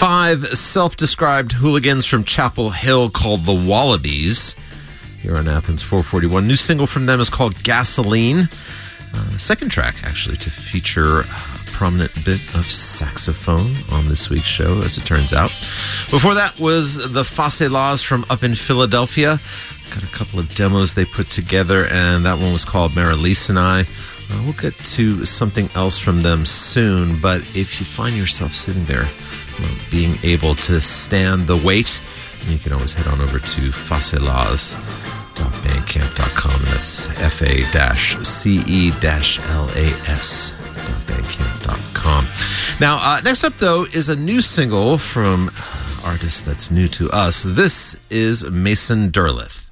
5 self-described hooligans from Chapel Hill called the Wallabies. Here on Athens 441. New single from them is called Gasoline. Second track, actually, to feature a prominent bit of saxophone on this week's show, as it turns out. Before that was the Facelas from up in Philadelphia. Got a couple of demos they put together, and that one was called Marilise and I. We'll get to something else from them soon, but if you find yourself sitting there, being able to stand the wait, you can always head on over to facelas.bandcamp.com, and that's FA-CE-LAS.bandcamp.com. Now, next up, though, is a new single from an artist that's new to us. This is Mason Derleth.